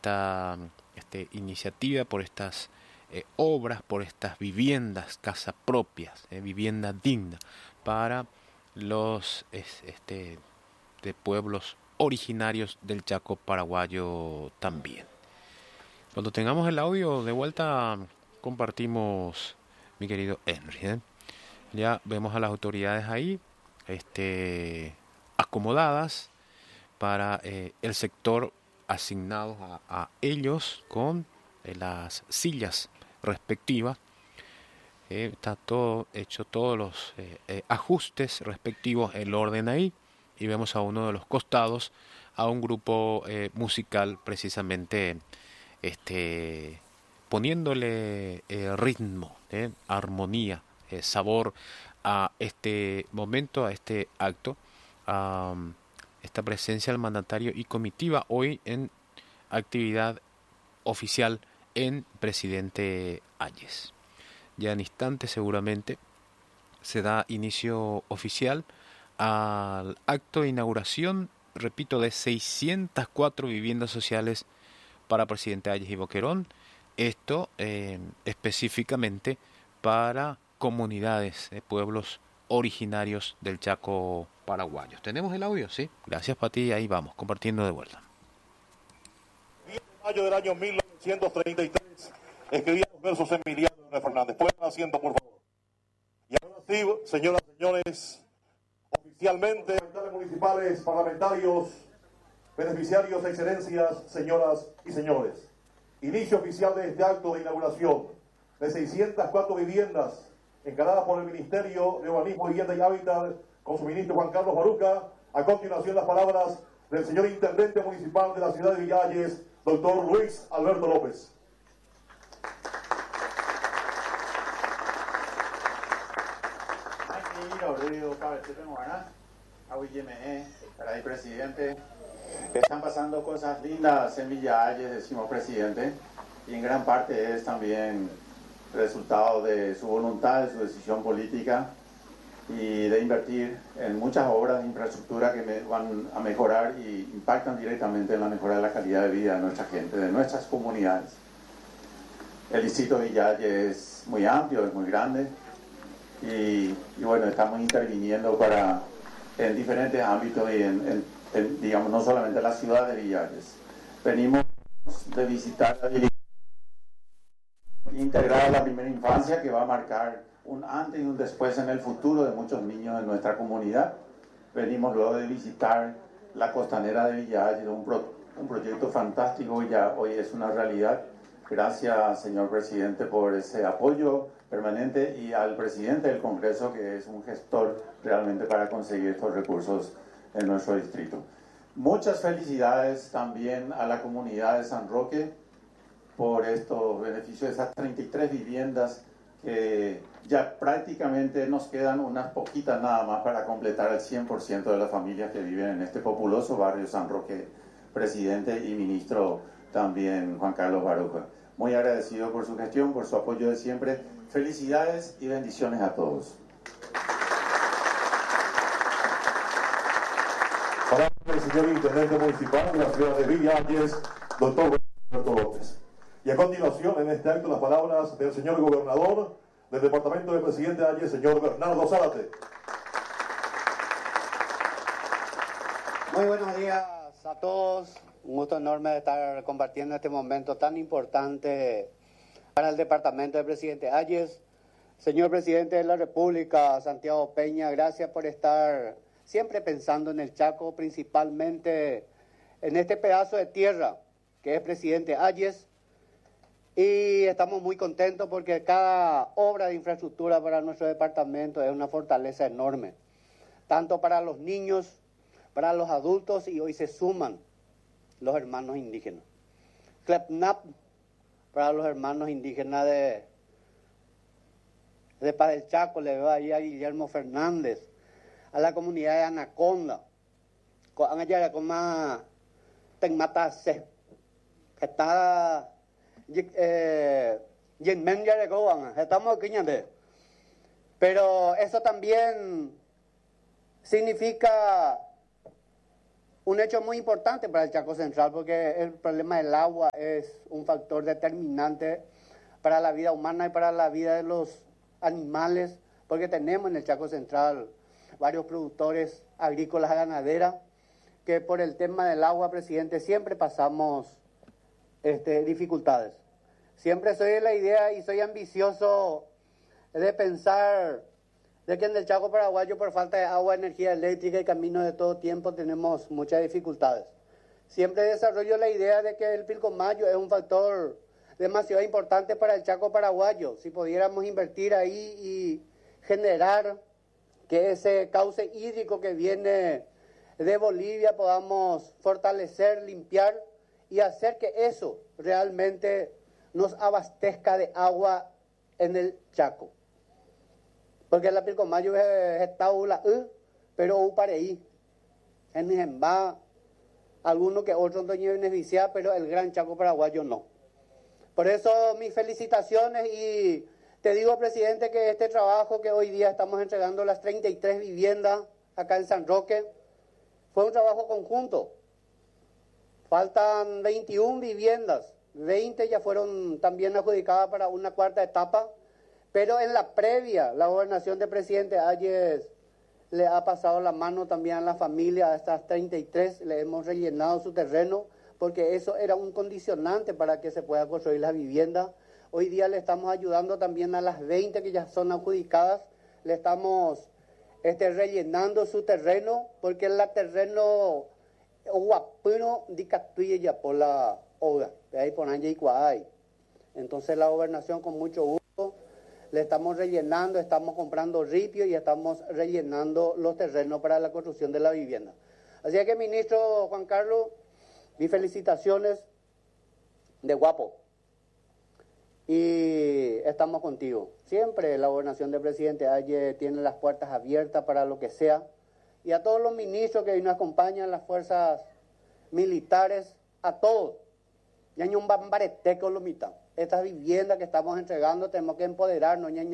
esta iniciativa, por estas obras, por estas viviendas, casas propias, vivienda digna para los de pueblos originarios del Chaco paraguayo también. Cuando tengamos el audio de vuelta, compartimos, mi querido Henry, ¿eh? Ya vemos a las autoridades ahí, acomodadas para el sector asignados a ellos con las sillas respectivas. Está todo hecho, todos los ajustes respectivos, el orden ahí, y vemos a uno de los costados a un grupo musical precisamente poniéndole ritmo, armonía, sabor a este momento, a este acto, a esta presencia del mandatario y comitiva hoy en actividad oficial en Presidente Hayes. Ya en instantes seguramente se da inicio oficial al acto de inauguración, repito, de 604 viviendas sociales para Presidente Hayes y Boquerón. Esto específicamente para comunidades de pueblos originarios del Chaco paraguayo. ¿Tenemos el audio? Sí. Gracias, Pati. Ahí vamos, compartiendo de vuelta. En mayo del año 1933 escribía los versos Emiliano Fernández. Pueden asiento, por favor. Y ahora sí, señoras y señores, oficialmente, municipales, parlamentarios, beneficiarios, excelencias, señoras y señores. Inicio oficial de este acto de inauguración de 604 viviendas encaradas por el Ministerio de Urbanismo, Vivienda y Hábitat con su ministro Juan Carlos Baruca. A continuación las palabras del señor Intendente Municipal de la ciudad de Villa Hayes, doctor Luis Alberto López. Presidente, están pasando cosas lindas en Villa Hayes, decimos presidente, y en gran parte es también resultado de su voluntad, de su decisión política y de invertir en muchas obras de infraestructura que van a mejorar y impactan directamente en la mejora de la calidad de vida de nuestra gente, de nuestras comunidades. El distrito de Villa Hayes es muy amplio, es muy grande y bueno, estamos interviniendo en diferentes ámbitos y digamos, no solamente en la ciudad de Villa Hayes. Venimos de visitar la integrada la primera infancia, que va a marcar un antes y un después en el futuro de muchos niños de nuestra comunidad. Venimos luego de visitar la costanera de Villa Hayes, un proyecto fantástico y ya hoy es una realidad. Gracias, señor presidente, por ese apoyo permanente y al presidente del Congreso, que es un gestor realmente para conseguir estos recursos en nuestro distrito. Muchas felicidades también a la comunidad de San Roque por estos beneficios de esas 33 viviendas que ya prácticamente nos quedan unas poquitas nada más para completar el 100% de las familias que viven en este populoso barrio San Roque. Presidente y ministro también Juan Carlos Baruca. Muy agradecido por su gestión, por su apoyo de siempre. Felicidades y bendiciones a todos. Palabra del señor Intendente Municipal de la ciudad de Villa Hayes, doctor Roberto López. Y a continuación, en este acto, las palabras del señor gobernador del departamento de Presidente Hayes, señor Bernardo Zárate. Muy buenos días a todos. Un gusto enorme de estar compartiendo este momento tan importante para el departamento de Presidente Hayes. Señor Presidente de la República, Santiago Peña, gracias por estar siempre pensando en el Chaco, principalmente en este pedazo de tierra que es Presidente Hayes. Y estamos muy contentos porque cada obra de infraestructura para nuestro departamento es una fortaleza enorme, tanto para los niños, para los adultos, y hoy se suman los hermanos indígenas. CLEPNAP para los hermanos indígenas de Paz del Chaco, le veo ahí a Guillermo Fernández, a la comunidad de Anaconda, Tecmatase, que está estamos aquí, pero eso también significa un hecho muy importante para el Chaco Central, porque el problema del agua es un factor determinante para la vida humana y para la vida de los animales, porque tenemos en el Chaco Central varios productores agrícolas ganaderas que por el tema del agua, presidente, siempre pasamos dificultades. Siempre soy de la idea y soy ambicioso de pensar de que en el Chaco paraguayo, por falta de agua, energía eléctrica y caminos de todo tiempo, tenemos muchas dificultades. Siempre desarrollo la idea de que el Pilcomayo es un factor demasiado importante para el Chaco paraguayo. Si pudiéramos invertir ahí y generar que ese cauce hídrico que viene de Bolivia podamos fortalecer, limpiar y hacer que eso realmente nos abastezca de agua en el Chaco. Porque la Pilcomayo es la pero u pareí. En Nijemba, algunos que otros no beneficiar, pero el Gran Chaco paraguayo no. Por eso mis felicitaciones y te digo, presidente, que este trabajo que hoy día estamos entregando, las 33 viviendas acá en San Roque, fue un trabajo conjunto. Faltan 21 viviendas, 20 ya fueron también adjudicadas para una cuarta etapa, pero en la previa, la gobernación del presidente Ayes le ha pasado la mano también a la familia, a estas 33, le hemos rellenado su terreno, porque eso era un condicionante para que se pueda construir la vivienda. Hoy día le estamos ayudando también a las 20 que ya son adjudicadas, le estamos rellenando su terreno, porque el terreno guapino de Catuya ya por la obra, de ahí por Anja y Cuaay. Entonces la gobernación con mucho gusto le estamos rellenando, estamos comprando ripio y estamos rellenando los terrenos para la construcción de la vivienda. Así que, ministro Juan Carlos, mis felicitaciones de guapo. Y estamos contigo. Siempre la gobernación del presidente Ayes tiene las puertas abiertas para lo que sea. Y a todos los ministros que hoy nos acompañan, las fuerzas militares, a todos. Ya hay un bambareteco lo mitad. Estas viviendas que estamos entregando tenemos que empoderarnos, y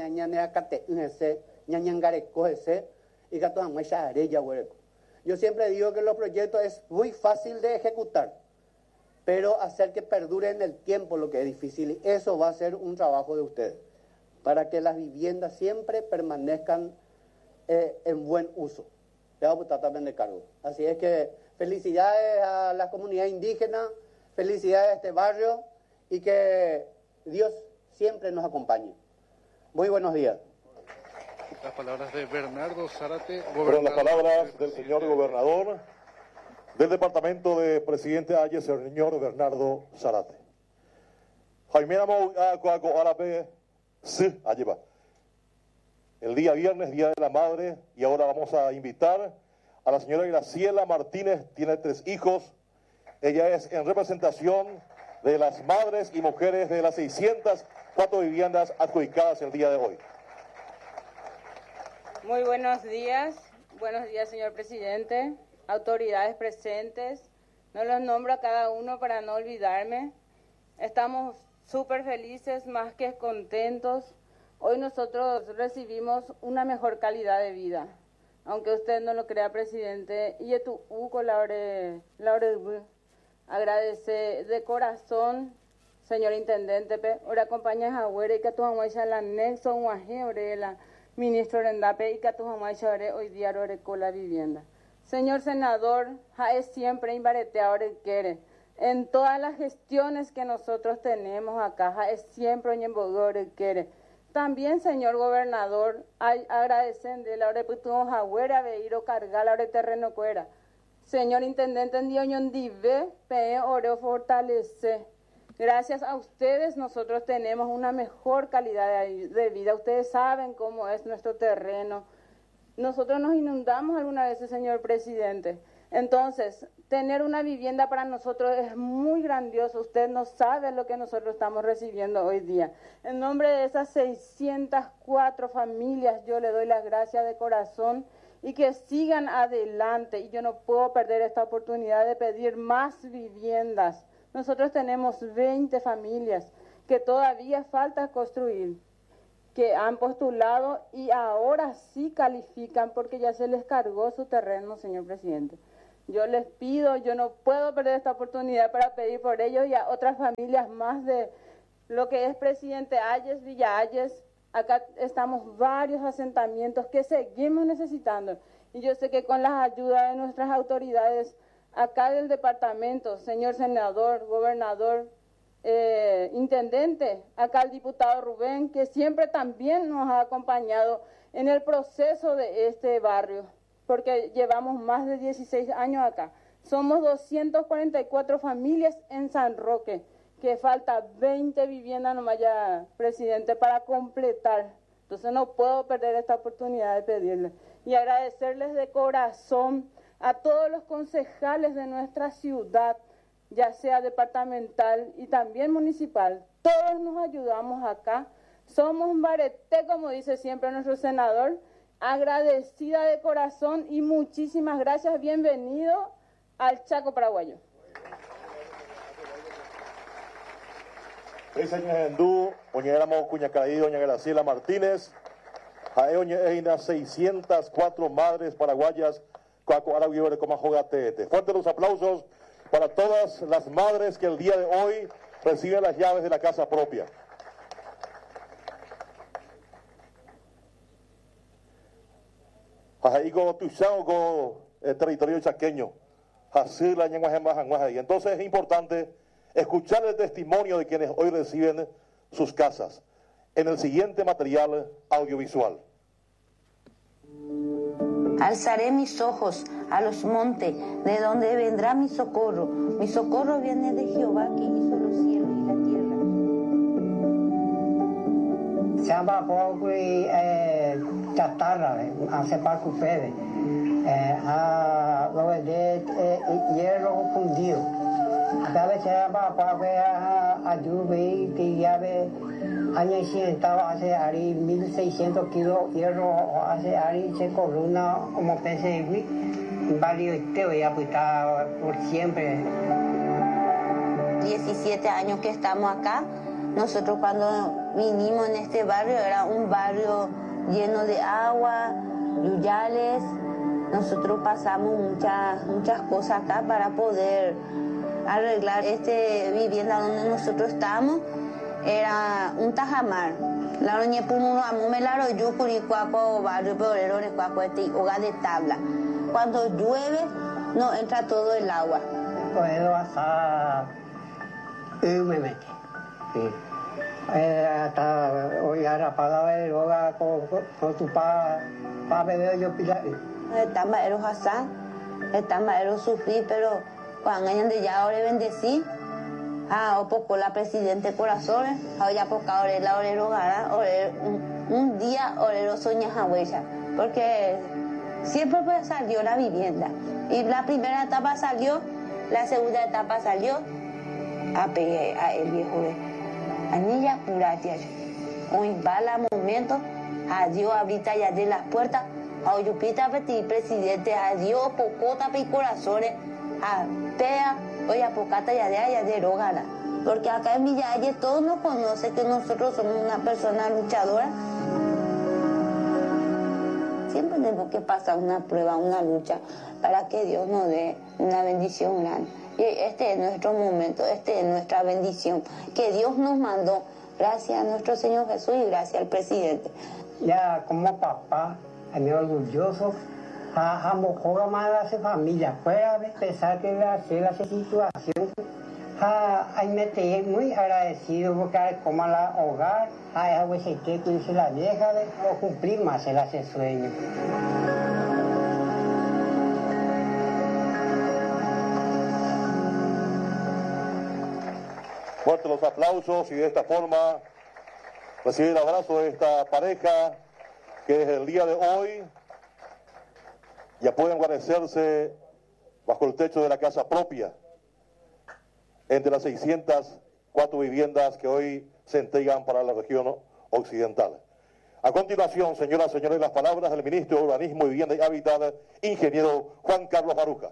yo siempre digo que los proyectos es muy fácil de ejecutar, pero hacer que perdure en el tiempo lo que es difícil, y eso va a ser un trabajo de ustedes, para que las viviendas siempre permanezcan en buen uso. Le voy a botar también de cargo. Así es que felicidades a la comunidad indígena, felicidades a este barrio, y que Dios siempre nos acompañe. Muy buenos días. Las palabras de Bernardo Zárate, Fueron las palabras del señor gobernador del departamento de presidente Ayes, el señor Bernardo Zárate. El día viernes, Día de la Madre, y ahora vamos a invitar a la señora Graciela Martínez, tiene 3 hijos. Ella es en representación de las madres y mujeres de las 604 viviendas adjudicadas el día de hoy. Muy buenos días señor presidente, autoridades presentes, no los nombro a cada uno para no olvidarme. Estamos súper felices, más que contentos. Hoy nosotros recibimos una mejor calidad de vida, aunque usted no lo crea, presidente, y tu agradece de corazón, señor intendente, ahora acompañas a Huere y que tu mamá ya la nexo, la ministro Rendape y que tu mamá ya hoy día con la vivienda. Señor senador, es siempre inbarete ahora quiere. En todas las gestiones que nosotros tenemos acá, es siempre en Bogotá quiere. También, señor gobernador, agradecen de la hora que tu mamá a ver cargar la hora de terreno cuera. Señor intendente, en Dios dive, pe oro fortalece. Gracias a ustedes nosotros tenemos una mejor calidad de vida. Ustedes saben cómo es nuestro terreno. Nosotros nos inundamos alguna vez, señor presidente. Entonces, tener una vivienda para nosotros es muy grandioso. Usted no sabe lo que nosotros estamos recibiendo hoy día. En nombre de esas 604 familias, yo le doy las gracias de corazón y que sigan adelante. Y yo no puedo perder esta oportunidad de pedir más viviendas. Nosotros tenemos 20 familias que todavía falta construir, que han postulado y ahora sí califican porque ya se les cargó su terreno, señor presidente. Yo les pido, yo no puedo perder esta oportunidad para pedir por ellos y a otras familias más de lo que es Presidente Ayes, Villa Ayes. Acá estamos varios asentamientos que seguimos necesitando. Y yo sé que con la ayuda de nuestras autoridades acá del departamento, señor senador, gobernador, intendente, acá el diputado Rubén, que siempre también nos ha acompañado en el proceso de este barrio, porque llevamos más de 16 años acá. Somos 244 familias en San Roque, que falta 20 viviendas nomás ya, presidente, para completar. Entonces no puedo perder esta oportunidad de pedirle. Y agradecerles de corazón a todos los concejales de nuestra ciudad, ya sea departamental y también municipal. Todos nos ayudamos acá. Somos un bareté, como dice siempre nuestro senador. Agradecida de corazón y muchísimas gracias. Bienvenido al Chaco paraguayo. Señor Hindú, doña Éramos Cuñacaí, doña Graciela Martínez, a doña 604 madres paraguayas, fuertes los aplausos para todas las madres que el día de hoy reciben las llaves de la casa propia. Ajaigo Tuxango, el territorio chaqueño, y entonces es importante escuchar el testimonio de quienes hoy reciben sus casas en el siguiente material audiovisual. Alzaré mis ojos a los montes, de donde vendrá mi socorro. Mi socorro viene de Jehová, que hizo los cielos y la tierra. Samba pokui chatarra, hace parco pede, a lo de hierro fundido. A veces samba pokui a lluvia y llave. Año estaba hace ari 1600 kilos hierro, hace ari se cobró una como pese de wii, varios ya pues está por siempre. 17 años que estamos acá. Nosotros cuando vinimos en este barrio era un barrio lleno de agua, yuyales. Nosotros pasamos muchas cosas acá para poder arreglar esta vivienda donde nosotros estamos. Era un tajamar. La roñe puno amumelaro yucuri cuaco barrio peorero de cuaco hogar de tabla. Cuando llueve no entra todo el agua. Puedo hasta me mete. Sí. Hasta hoy ahora para el hogar con tu pa beber yo pilar. Estamos eros Hassan, estamos eros sufrir, pero cuando hayan de ya ahora bendecí. O poco la presidente corazones, ya poca la orero gara, un día orero soña huella, porque siempre pues salió la vivienda. Y la primera etapa salió, la segunda etapa salió, a el viejo de anilla pura tía. Hoy va la momento, adiós ahorita ya de las puertas, a Yupita Petit presidente, adiós pocota y corazones, a pea. Oye, apocata ya de Rogana. Porque acá en Villa Ayes todos nos conocen que nosotros somos una persona luchadora. Siempre tenemos que pasar una prueba, una lucha, para que Dios nos dé una bendición grande. Y este es nuestro momento, este es nuestra bendición, que Dios nos mandó, gracias a nuestro Señor Jesús y gracias al presidente. Ya como papá, a mí orgulloso, a mojoga más a su familia, fuera de pesar que hacer la situación, me estoy muy agradecido porque como la hogar, a veces que dice la vieja de cumplir más el hace sueño. Fuertes los aplausos y de esta forma recibe el abrazo de esta pareja que desde el día de hoy ya pueden guarecerse bajo el techo de la casa propia, entre las 604 viviendas que hoy se entregan para la región occidental. A continuación, señoras y señores, las palabras del ministro de Urbanismo, Vivienda y Hábitat, ingeniero Juan Carlos Baruja.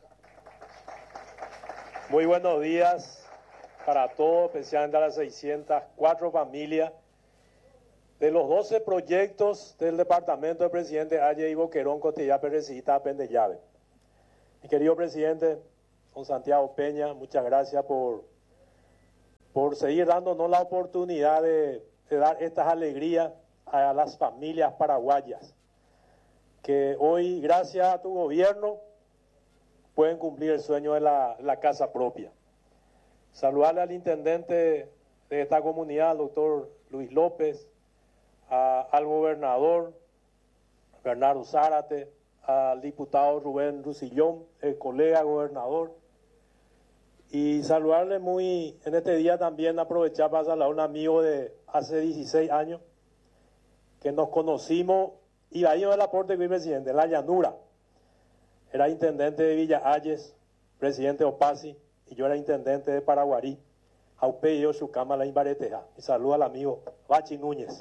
Muy buenos días para todos, especialmente a las 604 familias de los 12 proyectos del departamento del presidente Ayes y Boquerón, Costilla, Perecita, Pendellave. Mi querido presidente, don Santiago Peña, muchas gracias por seguir dándonos la oportunidad de dar estas alegrías a las familias paraguayas, que hoy, gracias a tu gobierno, pueden cumplir el sueño de la casa propia. Saludarle al intendente de esta comunidad, al doctor Luis López, al gobernador Bernardo Zárate, al diputado Rubén Rusillón, el colega gobernador, y saludarle en este día también, aprovechar para saludar a un amigo de hace 16 años, que nos conocimos, y ahí en el aporte que presidente, en la llanura. Era intendente de Villa Ayes, presidente de Opasi, y yo era intendente de Paraguarí, Jaupe y yo, su cama la Imbareteja. Y saludo al amigo Bachi Núñez.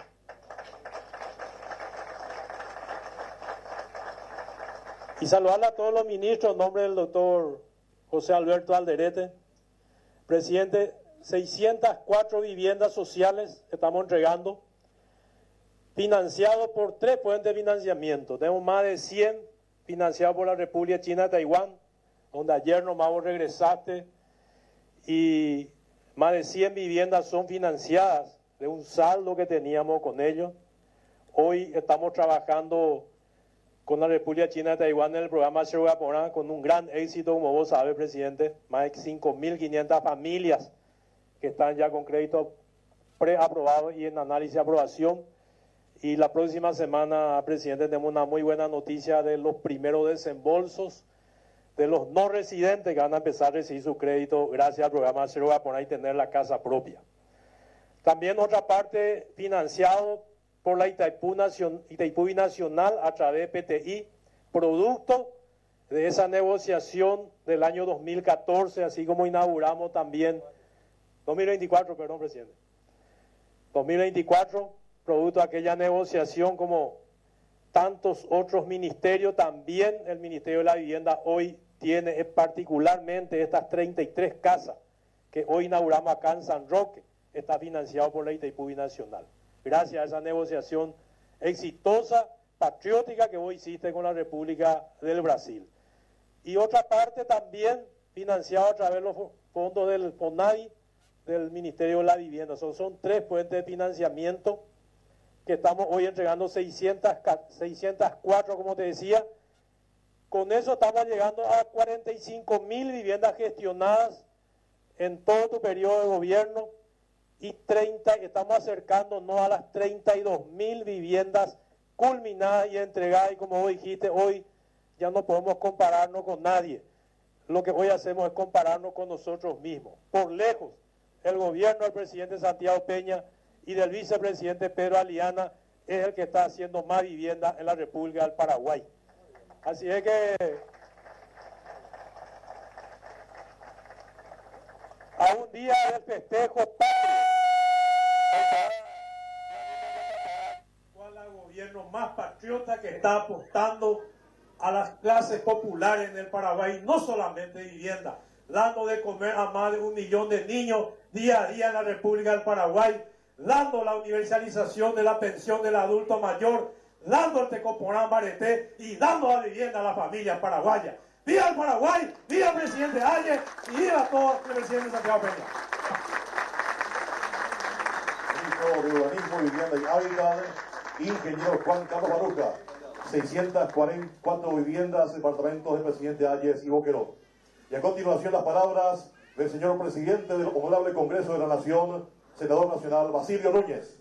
Y saludarle a todos los ministros en nombre del doctor José Alberto Alderete. Presidente, 604 viviendas sociales estamos entregando, financiados por 3 puentes de financiamiento. Tenemos más de 100 financiados por la República China de Taiwán, donde ayer nomás vos regresaste, y más de 100 viviendas son financiadas de un saldo que teníamos con ellos. Hoy estamos trabajando con la República China de Taiwán en el programa Cherugaporán con un gran éxito, como vos sabes, presidente. Más de 5.500 familias que están ya con crédito preaprobado y en análisis de aprobación. Y la próxima semana, presidente, tenemos una muy buena noticia de los primeros desembolsos de los no residentes que van a empezar a recibir su crédito gracias al programa Cherugaporán y tener la casa propia. También otra parte financiado por la Itaipú Binacional a través de PTI, producto de esa negociación del año 2014, así como inauguramos también, 2024, perdón, presidente, 2024, producto de aquella negociación como tantos otros ministerios, también el Ministerio de la Vivienda hoy tiene particularmente estas 33 casas que hoy inauguramos acá en San Roque, está financiado por la Itaipú Binacional. Gracias a esa negociación exitosa, patriótica que vos hiciste con la República del Brasil. Y otra parte también financiado a través de los fondos del FONAVI, del Ministerio de la Vivienda. Son 3 puentes de financiamiento que estamos hoy entregando 604, como te decía. Con eso estamos llegando a 45.000 viviendas gestionadas en todo tu periodo de gobierno, y estamos acercándonos a las 32.000 viviendas culminadas y entregadas, y como vos dijiste, hoy ya no podemos compararnos con nadie. Lo que hoy hacemos es compararnos con nosotros mismos. Por lejos, el gobierno del presidente Santiago Peña y del vicepresidente Pedro Aliana es el que está haciendo más viviendas en la República del Paraguay. Así es que a un día del festejo ¿cuál es el gobierno más patriota que está apostando a las clases populares en el Paraguay? No solamente vivienda, dando de comer a más de 1 millón de niños día a día en la República del Paraguay, dando la universalización de la pensión del adulto mayor, dando el Tecoporán Bareté y dando la vivienda a las familias paraguayas. ¡Viva el Paraguay! ¡Viva el presidente Ayes! ¡Y viva todo el presidente Santiago Peña! Ministro de Urbanismo, Vivienda y Hábitat, ingeniero Juan Carlos Baruca. 644 viviendas, departamentos del presidente Ayes y Boquerón. Y a continuación las palabras del señor presidente del Honorable Congreso de la Nación, senador nacional Basilio Núñez.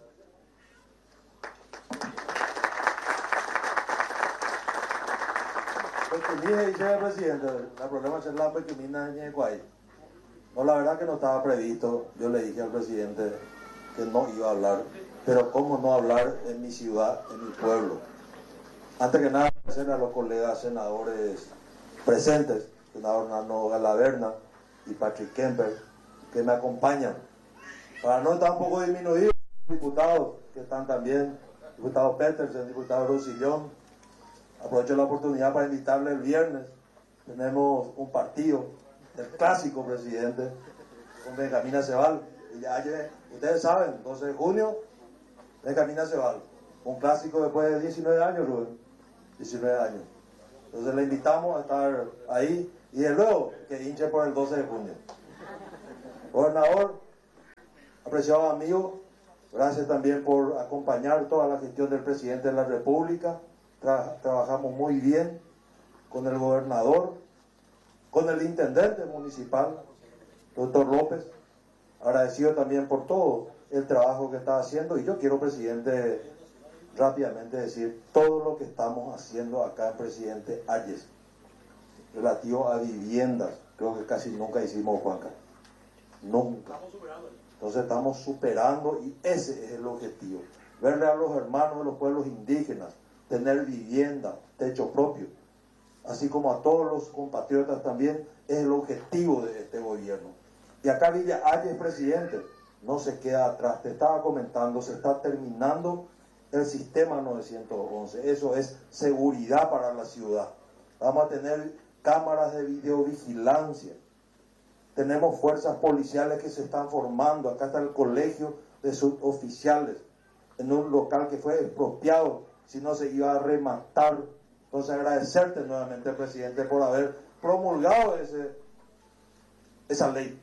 Presidente, el problema es la pequeña no, la verdad que no estaba previsto. Yo le dije al presidente que no iba a hablar, pero cómo no hablar en mi ciudad, en mi pueblo. Antes que nada, agradecer a los colegas senadores presentes, senador Nano Galaverna y Patrick Kemper, que me acompañan. Para no estar un poco disminuidos, diputados que están también, diputado Petersen, diputado Rosillón. Aprovecho la oportunidad para invitarle el viernes. Tenemos un partido, el clásico, presidente, con Benjamín Aceval. Y ya, ustedes saben, 12 de junio, Benjamín Aceval. Un clásico después de 19 años, Rubén. 19 años. Entonces le invitamos a estar ahí y de luego que hinche por el 12 de junio. Gobernador, apreciado amigo, gracias también por acompañar toda la gestión del presidente de la República. Trabajamos muy bien con el gobernador, con el intendente municipal, doctor López. Agradecido también por todo el trabajo que está haciendo. Y yo quiero, presidente, rápidamente decir todo lo que estamos haciendo acá en Presidente Hayes relativo a viviendas. Creo que casi nunca hicimos, Juanca. Nunca. Entonces estamos superando y ese es el objetivo. Verle a los hermanos de los pueblos indígenas, tener vivienda, techo propio, así como a todos los compatriotas también, es el objetivo de este gobierno. Y acá Villa Hayes, presidente, no se queda atrás. Te estaba comentando, se está terminando el sistema 911. Eso es seguridad para la ciudad. Vamos a tener cámaras de videovigilancia. Tenemos fuerzas policiales que se están formando. Acá está el colegio de suboficiales en un local que fue expropiado, si no se iba a rematar. Entonces agradecerte nuevamente, presidente, por haber promulgado esa ley.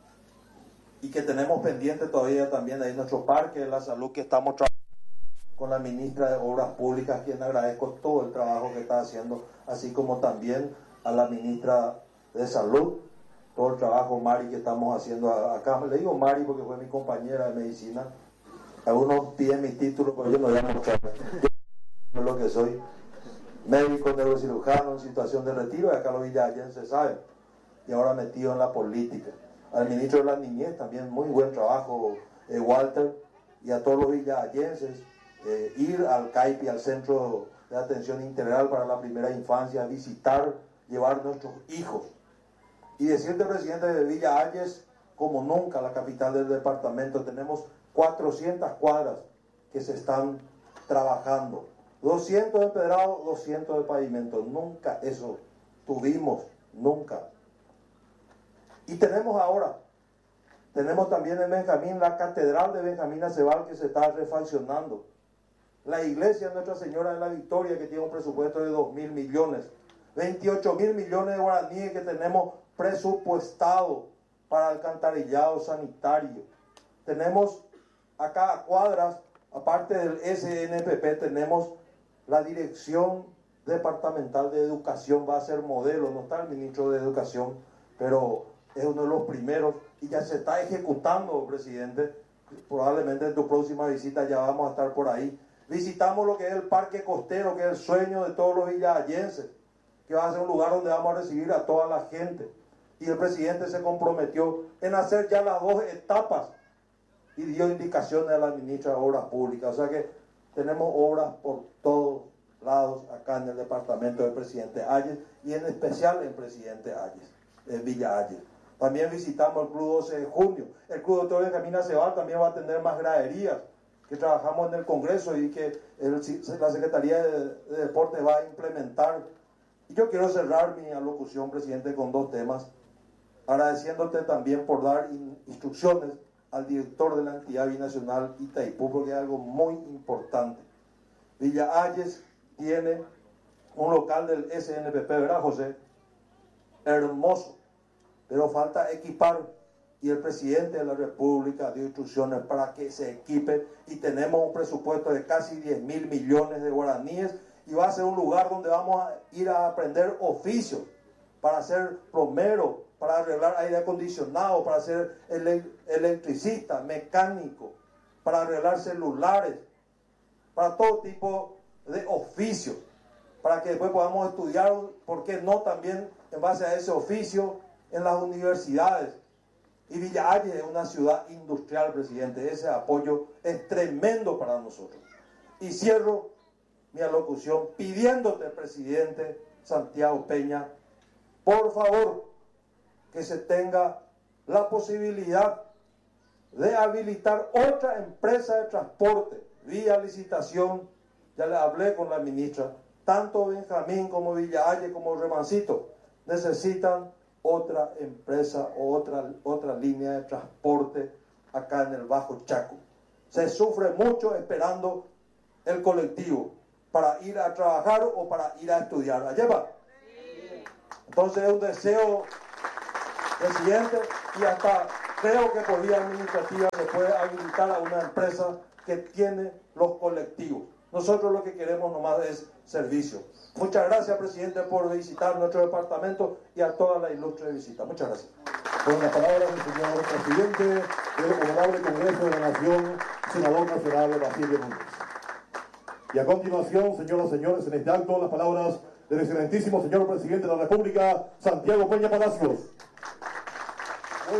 Y que tenemos pendiente todavía también ahí nuestro parque de la salud, que estamos trabajando con la ministra de Obras Públicas, quien agradezco todo el trabajo que está haciendo, así como también a la ministra de Salud, todo el trabajo, Mari, que estamos haciendo acá. Le digo Mari porque fue mi compañera de medicina. Algunos piden mi título, pero yo no voy a mostrar. Yo lo que soy, médico neurocirujano en situación de retiro, y acá los villayenses saben, y ahora metido en la política. Al ministro de la Niñez también muy buen trabajo, Walter, y a todos los villayenses, ir al CAIPI, al Centro de Atención Integral para la Primera Infancia, visitar, llevar nuestros hijos. Y decirte, presidente, de Villa Hayes, como nunca, la capital del departamento, tenemos 400 cuadras que se están trabajando. 200 de empedrado, 200 de pavimento. Nunca eso tuvimos, nunca. Y tenemos ahora, tenemos también en Benjamín la catedral de Benjamín Acebal, que se está refaccionando. La iglesia Nuestra Señora de la Victoria, que tiene un presupuesto de 2.000 millones. 28.000 millones de guaraníes que tenemos presupuestado para alcantarillado sanitario. Tenemos acá a cuadras, aparte del SNPP, tenemos la Dirección Departamental de Educación, va a ser modelo. No está el ministro de Educación, pero es uno de los primeros y ya se está ejecutando, presidente. Probablemente en tu próxima visita ya vamos a estar por ahí. Visitamos lo que es el Parque Costero, que es el sueño de todos los villayenses, que va a ser un lugar donde vamos a recibir a toda la gente. Y el presidente se comprometió en hacer ya las 2 etapas y dio indicaciones a la ministra de Obras Públicas. O sea que tenemos obras por todos lados acá en el departamento del presidente Hayes y en especial en presidente Hayes, en Villa Hayes. También visitamos el Club 12 de Junio. El Club Doctor Benjamín Acebal también va a tener más graderías que trabajamos en el Congreso y que la Secretaría de Deporte va a implementar. Y yo quiero cerrar mi alocución, presidente, con 2 temas, agradeciéndote también por dar instrucciones al director de la entidad binacional Itaipú, porque es algo muy importante. Villa Hayes tiene un local del SNPP, ¿verdad, José? Hermoso, pero falta equipar, y el presidente de la República dio instrucciones para que se equipe, y tenemos un presupuesto de casi 10.000 millones de guaraníes, y va a ser un lugar donde vamos a ir a aprender oficios, para ser plomero, para arreglar aire acondicionado, para ser electricista, mecánico, para arreglar celulares, para todo tipo de oficios, para que después podamos estudiar, ¿por qué no?, también en base a ese oficio en las universidades. Y Villa Hayes es una ciudad industrial, presidente. Ese apoyo es tremendo para nosotros. Y cierro mi alocución pidiéndote, presidente Santiago Peña, por favor, que se tenga la posibilidad de habilitar otra empresa de transporte vía licitación. Ya le hablé con la ministra. Tanto Benjamín como Villa Hayes como Remancito necesitan otra empresa o otra línea de transporte acá en el Bajo Chaco. Se sufre mucho esperando el colectivo para ir a trabajar o para ir a estudiar. Allá va. Entonces es un deseo, presidente, y hasta creo que por vía administrativa se puede habilitar a una empresa que tiene los colectivos. Nosotros lo que queremos nomás es servicio. Muchas gracias, presidente, por visitar nuestro departamento y a toda la ilustre visita. Muchas gracias. Con las palabras del señor presidente del Honorable Congreso de la Nación, senador nacional Basilio Núñez. Y a continuación, señoras y señores, en este acto, las palabras del excelentísimo señor presidente de la República, Santiago Peña Palacios. Muy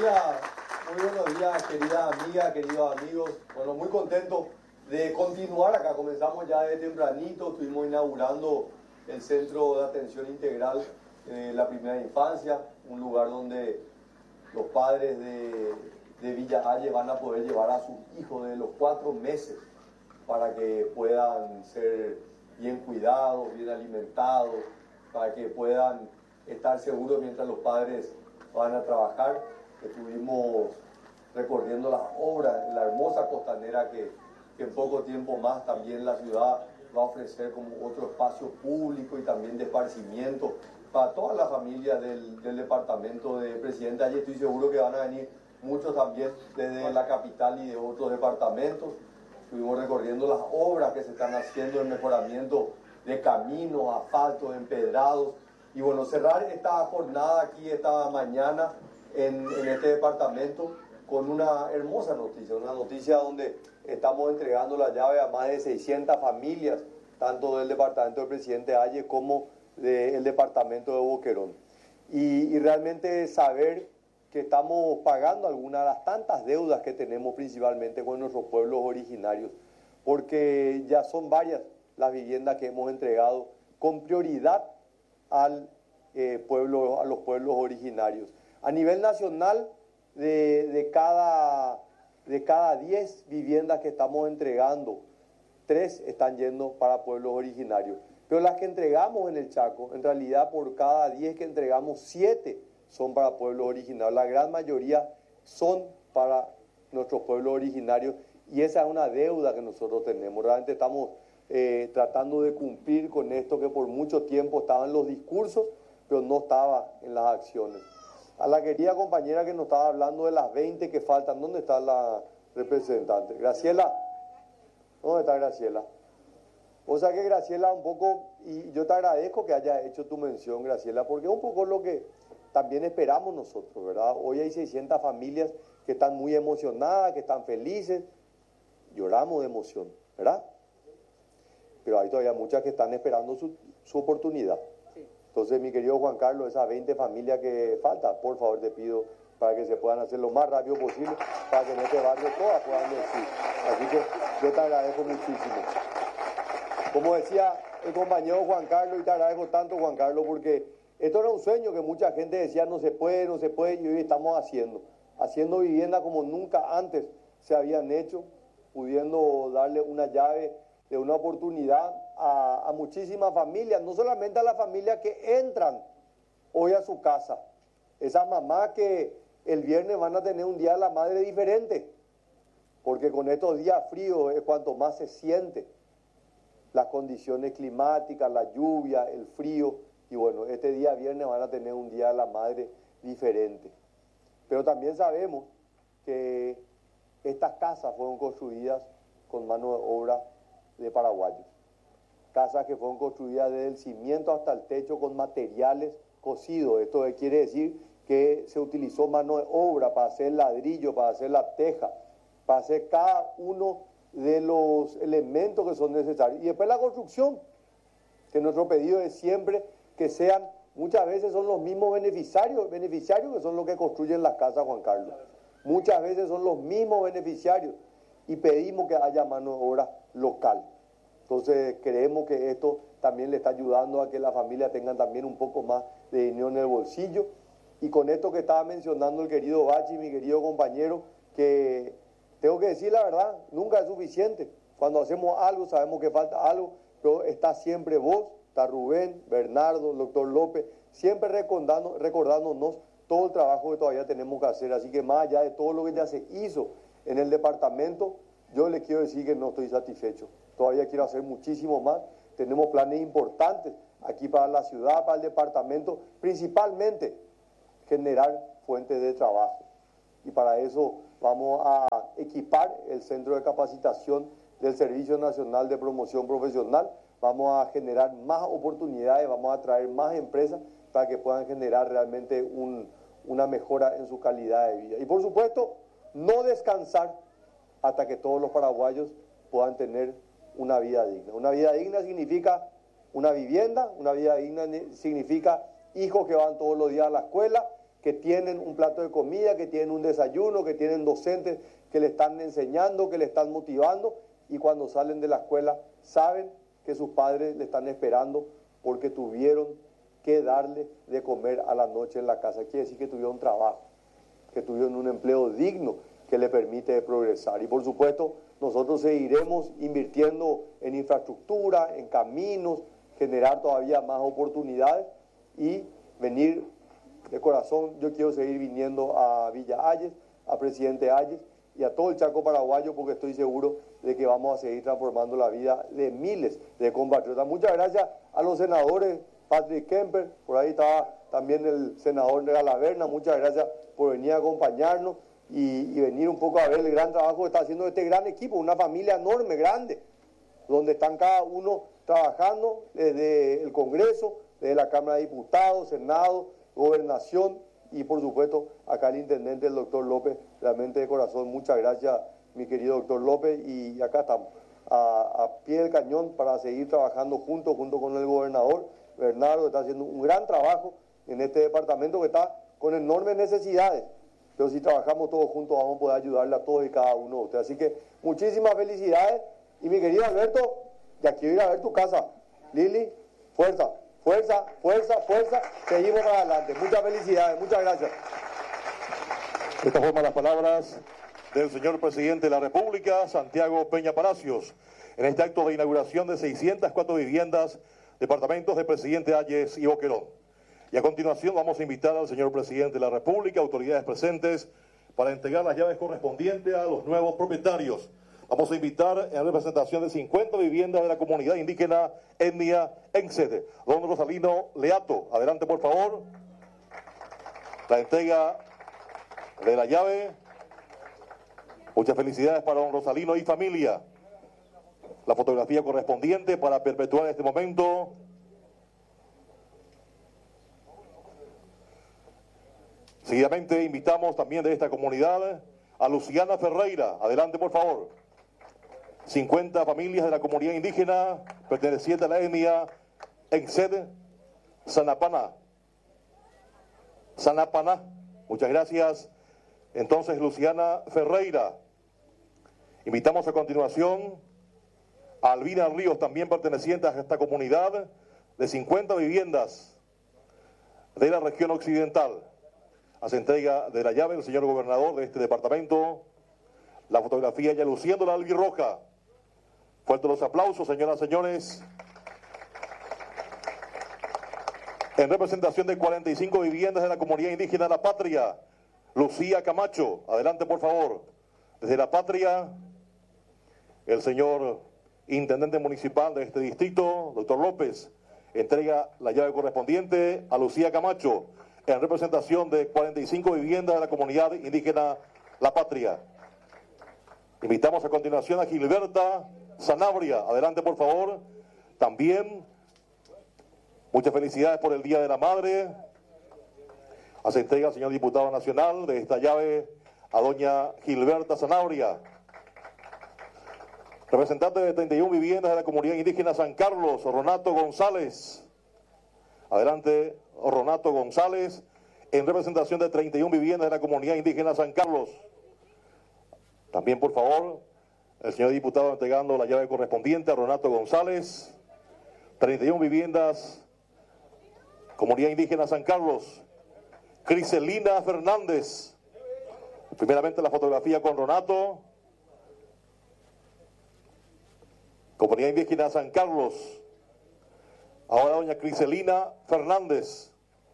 buenos días, querida amiga, queridos amigos. Bueno, muy contento de continuar acá. Comenzamos ya de tempranito, estuvimos inaugurando el Centro de Atención Integral de la Primera Infancia, un lugar donde los padres de Villa Ayes van a poder llevar a sus hijos de los 4 meses para que puedan ser bien cuidados, bien alimentados, para que puedan estar seguros mientras los padres van a trabajar. Estuvimos recorriendo las obras, la hermosa costanera que en poco tiempo más también la ciudad va a ofrecer como otro espacio público y también de esparcimiento para todas las familias del departamento de Presidente Ayes. Estoy seguro que van a venir muchos también desde la capital y de otros departamentos. Estuvimos recorriendo las obras que se están haciendo, el mejoramiento de caminos, asfaltos, empedrados. Y bueno, cerrar esta jornada aquí, esta mañana, en este departamento, con una hermosa noticia, una noticia donde estamos entregando la llave a más de 600 familias, tanto del departamento del Presidente Ayes como del departamento de Boquerón. Y realmente saber que estamos pagando algunas de las tantas deudas que tenemos principalmente con nuestros pueblos originarios, porque ya son varias las viviendas que hemos entregado con prioridad a los pueblos originarios. A nivel nacional, de cada 10 viviendas que estamos entregando, 3 están yendo para pueblos originarios. Pero las que entregamos en el Chaco, en realidad por cada 10 que entregamos, 7 son para pueblos originarios. La gran mayoría son para nuestros pueblos originarios y esa es una deuda que nosotros tenemos. Realmente estamos tratando de cumplir con esto que por mucho tiempo estaba en los discursos, pero no estaba en las acciones. A la querida compañera que nos estaba hablando de las 20 que faltan, ¿dónde está la representante? Graciela, ¿dónde está Graciela? O sea que Graciela un poco, y yo te agradezco que hayas hecho tu mención, Graciela, porque es un poco lo que también esperamos nosotros, ¿verdad? Hoy hay 600 familias que están muy emocionadas, que están felices, lloramos de emoción, ¿verdad? Pero hay todavía muchas que están esperando su oportunidad. Entonces, mi querido Juan Carlos, esas 20 familias que faltan, por favor te pido para que se puedan hacer lo más rápido posible, para que en este barrio todas puedan decir. Así que yo te agradezco muchísimo. Como decía el compañero Juan Carlos, y te agradezco tanto, Juan Carlos, porque esto era un sueño que mucha gente decía no se puede, y hoy estamos haciendo viviendas como nunca antes se habían hecho, pudiendo darle una llave de una oportunidad a muchísimas familias, no solamente a las familias que entran hoy a su casa, esas mamás que el viernes van a tener un día de la madre diferente, porque con estos días fríos es cuanto más se siente las condiciones climáticas, la lluvia, el frío, y bueno, este día viernes van a tener un día de la madre diferente. Pero también sabemos que estas casas fueron construidas con mano de obra de paraguayos. Casas que fueron construidas desde el cimiento hasta el techo con materiales cocidos. Esto quiere decir que se utilizó mano de obra para hacer ladrillo, para hacer la teja, para hacer cada uno de los elementos que son necesarios. Y después la construcción, que nuestro pedido es siempre que sean, muchas veces son los mismos beneficiarios que son los que construyen las casas, Juan Carlos. Muchas veces son los mismos beneficiarios y pedimos que haya mano de obra local. Entonces creemos que esto también le está ayudando a que las familias tengan también un poco más de dinero en el bolsillo. Y con esto que estaba mencionando el querido Bachi, mi querido compañero, que tengo que decir la verdad, nunca es suficiente. Cuando hacemos algo sabemos que falta algo, pero está siempre vos, está Rubén, Bernardo, el doctor López, siempre recordándonos todo el trabajo que todavía tenemos que hacer. Así que más allá de todo lo que ya se hizo en el departamento, yo les quiero decir que no estoy satisfecho. Todavía quiero hacer muchísimo más. Tenemos planes importantes aquí para la ciudad, para el departamento, principalmente generar fuentes de trabajo. Y para eso vamos a equipar el centro de capacitación del Servicio Nacional de Promoción Profesional, vamos a generar más oportunidades, vamos a traer más empresas para que puedan generar realmente una mejora en su calidad de vida. Y por supuesto, no descansar hasta que todos los paraguayos puedan tener una vida digna. Una vida digna significa una vivienda, una vida digna significa hijos que van todos los días a la escuela, que tienen un plato de comida, que tienen un desayuno, que tienen docentes que le están enseñando, que le están motivando, y cuando salen de la escuela saben que sus padres le están esperando porque tuvieron que darle de comer a la noche en la casa. Quiere decir que tuvieron trabajo, que tuvieron un empleo digno que le permite progresar. Y por supuesto, nosotros seguiremos invirtiendo en infraestructura, en caminos, generar todavía más oportunidades y venir de corazón. Yo quiero seguir viniendo a Villa Ayes, a Presidente Ayes y a todo el Chaco paraguayo, porque estoy seguro de que vamos a seguir transformando la vida de miles de compatriotas. Muchas gracias a los senadores, Patrick Kemper, por ahí estaba también el senador de Galaverna, muchas gracias por venir a acompañarnos y venir un poco a ver el gran trabajo que está haciendo este gran equipo, una familia enorme, grande, donde están cada uno trabajando desde el Congreso, desde la Cámara de Diputados, Senado, Gobernación y por supuesto acá el intendente, el doctor López. Realmente de corazón, muchas gracias mi querido doctor López, y acá estamos a pie del cañón para seguir trabajando junto con el gobernador Bernardo, que está haciendo un gran trabajo en este departamento que está con enormes necesidades, pero si trabajamos todos juntos vamos a poder ayudarle a todos y cada uno de ustedes. Así que muchísimas felicidades, y mi querido Alberto, ya quiero ir a ver tu casa. Lili, fuerza, fuerza, fuerza, fuerza, seguimos para adelante. Muchas felicidades, muchas gracias. De esta forma las palabras del señor presidente de la República, Santiago Peña Palacios, en este acto de inauguración de 604 viviendas, departamentos de Presidente Ayes y Boquerón. Y a continuación vamos a invitar al señor presidente de la República, autoridades presentes, para entregar las llaves correspondientes a los nuevos propietarios. Vamos a invitar en representación de 50 viviendas de la comunidad indígena etnia Enxede. Don Rosalino Leato, adelante por favor. La entrega de la llave. Muchas felicidades para don Rosalino y familia. La fotografía correspondiente para perpetuar este momento. Seguidamente invitamos también de esta comunidad a Luciana Ferreira. Adelante por favor. 50 familias de la comunidad indígena perteneciente a la etnia Enxede Sanapana. Sanapana. Muchas gracias. Entonces, Luciana Ferreira. Invitamos a continuación a Albina Ríos, también perteneciente a esta comunidad de 50 viviendas de la región occidental. Hace entrega de la llave el señor gobernador de este departamento. La fotografía ya luciendo la albirroja. Fuertes los aplausos, señoras y señores. En representación de 45 viviendas de la comunidad indígena La Patria, Lucía Camacho, adelante por favor. Desde La Patria, el señor intendente municipal de este distrito, doctor López, entrega la llave correspondiente a Lucía Camacho, en representación de 45 viviendas de la comunidad indígena La Patria. Invitamos a continuación a Gilberta Sanabria, adelante por favor. También muchas felicidades por el Día de la Madre. Hace entrega al señor diputado nacional de esta llave a doña Gilberta Sanabria. Representante de 31 viviendas de la comunidad indígena San Carlos, Ronato González. Adelante, Ronato González, en representación de 31 viviendas de la comunidad indígena San Carlos. También, por favor, el señor diputado entregando la llave correspondiente a Ronato González. 31 viviendas, comunidad indígena San Carlos. Criselina Fernández. Primeramente la fotografía con Ronato. Comunidad indígena San Carlos. Ahora doña Criselina Fernández.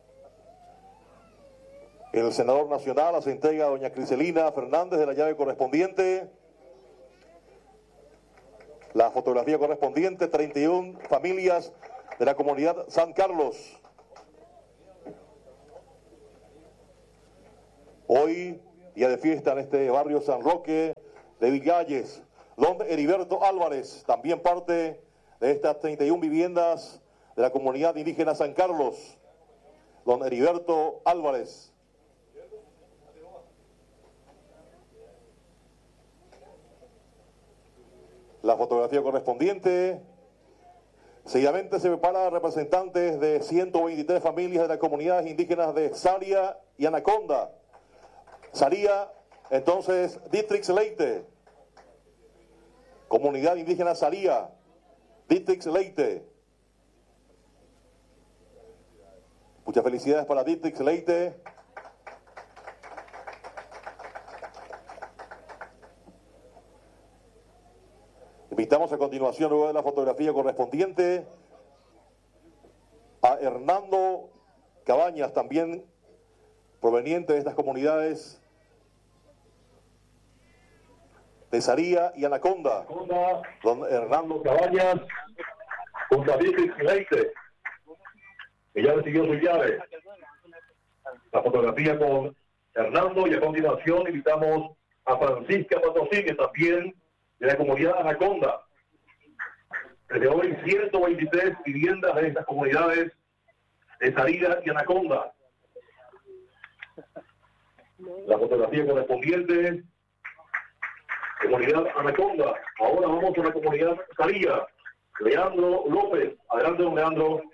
El senador nacional hace entrega a doña Criselina Fernández de la llave correspondiente. La fotografía correspondiente, 31 familias de la comunidad San Carlos. Hoy, día de fiesta en este barrio San Roque de Villalles, donde Heriberto Álvarez, también parte de estas 31 viviendas de la comunidad indígena San Carlos. Don Heriberto Álvarez. La fotografía correspondiente. Seguidamente se preparan representantes de 123 familias de las comunidades indígenas de Saria y Anaconda. Saria, entonces, Distrix Leite. Comunidad indígena Saria, Distrix Leite. Muchas felicidades para Distrix Leite. Invitamos a continuación, luego de la fotografía correspondiente, a Hernando Cabañas, también proveniente de estas comunidades de Saria y Anaconda. Don Hernando Cabañas, junto a Distrix Leite, que ya recibió su llave. La fotografía con Hernando, y a continuación invitamos a Francisca Patrocínio, también de la comunidad Anaconda. Desde hoy 123 viviendas de estas comunidades de Saria y Anaconda. La fotografía correspondiente, comunidad Anaconda. Ahora vamos a la comunidad Saria. Leandro López, adelante don Leandro.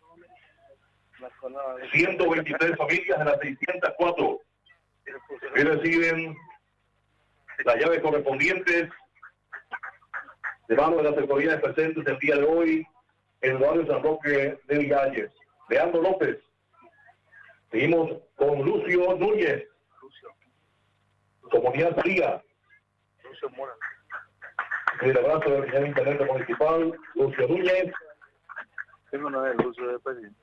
123 familias de las 604 que reciben las llaves correspondientes de mano de las autoridades presentes el día de hoy en el barrio San Roque de Villalles. Leandro López. Seguimos con Lucio Núñez. Comunidad Saria. El abrazo del señor intendente municipal, Lucio Núñez. Tengo una de Lucio de presidente.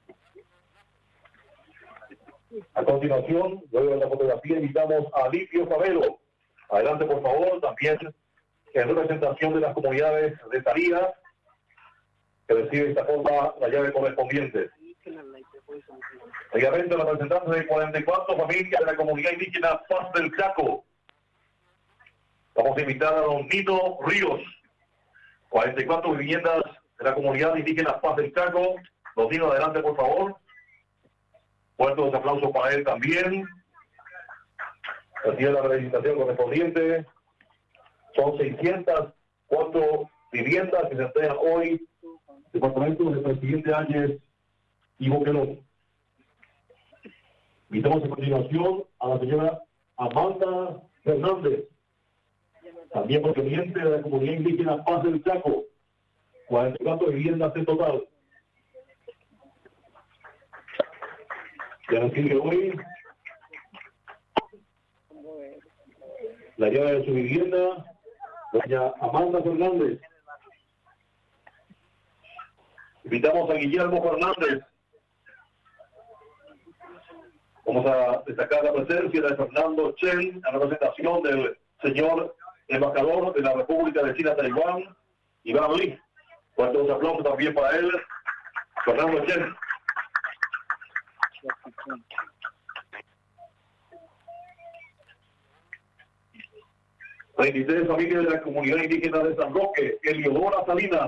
A continuación, luego de la fotografía, invitamos a Lidio Favelo. Adelante, por favor, también en representación de las comunidades de Saria, que recibe de esta forma la llave correspondiente. Obviamente, los representantes de 44 familias de la comunidad indígena Paz del Chaco. Vamos a invitar a don Nino Ríos. 44 viviendas de la comunidad indígena Paz del Chaco. Don Nino, adelante, por favor. Fuertes aplausos para él también. Recibe la representación correspondiente. Son 604 viviendas que se entregan hoy. Departamento del presidente Áñez y Boquerón. Invitamos a continuación a la señora Amanda Fernández, también proveniente de la comunidad indígena Paz del Chaco. 44 viviendas en total. Ya recibe hoy la llave de su vivienda, doña Amanda Fernández. Invitamos a Guillermo Fernández. Vamos a destacar la presencia de Fernando Chen en representación del señor embajador de la República de China Taiwán, Iván Lee. Fuertes aplausos también para él, Fernando Chen. Las 23 familias de la comunidad indígena de San Roque, Eliodora Salinas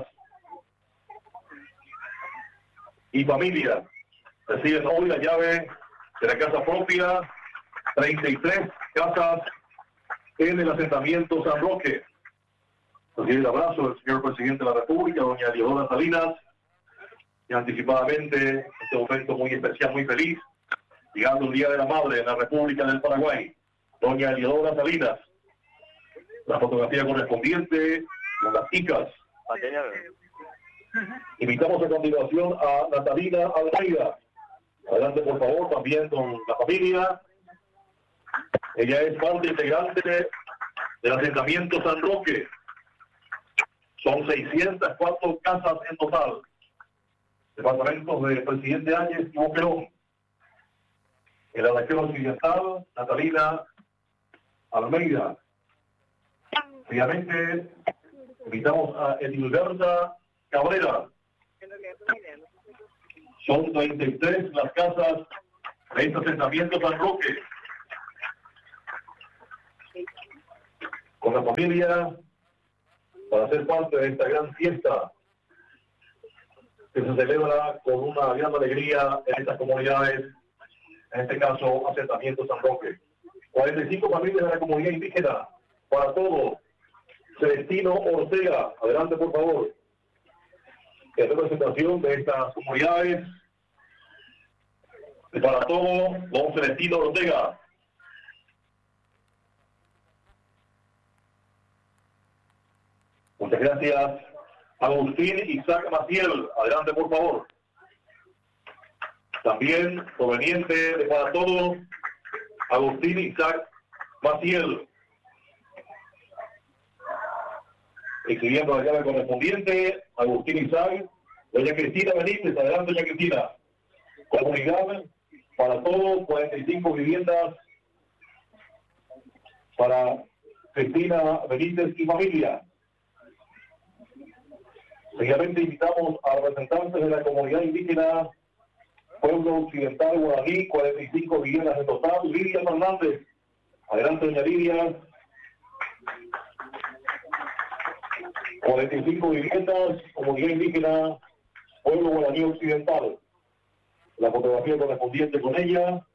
y familia reciben hoy la llave de la casa propia. 33 casas en el asentamiento San Roque. Recibe el abrazo del señor presidente de la República, doña Eliodora Salinas, y anticipadamente este momento muy especial, muy feliz, llegando el Día de la Madre en la República del Paraguay, doña Eliodora Salinas. La fotografía correspondiente con las chicas. Invitamos a continuación a Natalina Almeida. Adelante, por favor, también con la familia. Ella es parte integrante del asentamiento San Roque. Son 604 casas en total. Departamentos de Presidente Áñez y Boquerón. En la región occidental, Natalina Almeida. Obviamente, invitamos a Edilberta Cabrera. Son 33 las casas de este asentamiento San Roque. Con la familia, para ser parte de esta gran fiesta que se celebra con una gran alegría en estas comunidades, en este caso, asentamiento San Roque. 45 familias de la comunidad indígena, para todo. Celestino Ortega, adelante por favor. En representación de estas comunidades, para todo, don Celestino Ortega. Muchas gracias. Agustín Isaac Maciel, adelante por favor. También proveniente de para todo, Agustín Isaac Maciel. Exhibiendo la llave correspondiente, Agustín Isaac, doña Cristina Benítez, adelante doña Cristina. Comunidad para todo, 45 viviendas para Cristina Benítez y familia. Seguidamente invitamos a representantes de la comunidad indígena Pueblo Occidental Guaraní, 45 viviendas en total. Lidia Fernández, adelante doña Lidia. 45 viviendas, comunidad indígena Pueblo Guaraní Occidental. La fotografía correspondiente con ella,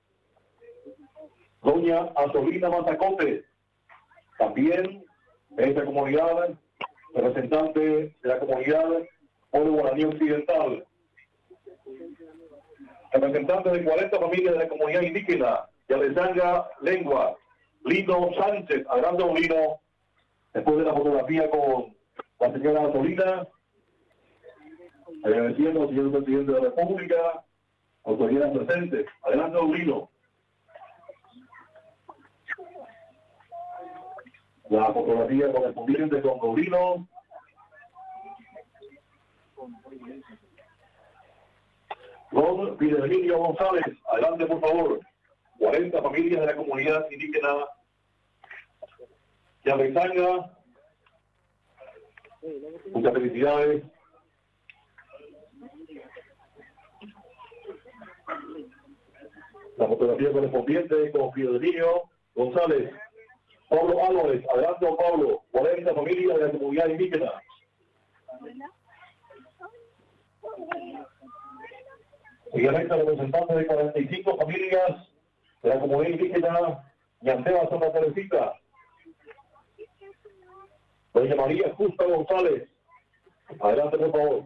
doña Azolina Matacote, también de esta comunidad, representante de la comunidad Pueblo Guaraní Occidental. Representante de 40 familias de la comunidad indígena, Yalesanga Lengua, Lino Sánchez, adelante don Lino, después de la fotografía con la señora Azolina, agradeciendo al señor presidente de la República, autoridades presentes. Adelante, don Lino. La fotografía correspondiente con don Lino. Don Fidelio González, adelante por favor. 40 familias de la comunidad indígena Yalesanga. Muchas felicidades. La fotografía correspondiente con Fidelio González. Pablo Álvarez, adelante don Pablo. 40 familias de la comunidad indígena. Seguidamente representantes de 45 familias de la comunidad indígena Ñanteba Santa Teresita. Doña María Justa González, adelante por favor.